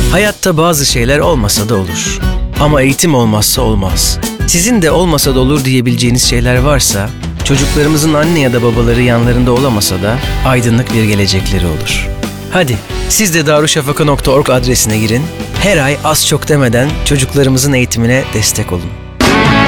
Hayatta bazı şeyler olmasa da olur. Ama eğitim olmazsa olmaz. Sizin de olmasa da olur diyebileceğiniz şeyler varsa, çocuklarımızın anne ya da babaları yanlarında olamasa da aydınlık bir gelecekleri olur. Hadi siz de darüşşafaka.org adresine girin. Her ay az çok demeden çocuklarımızın eğitimine destek olun.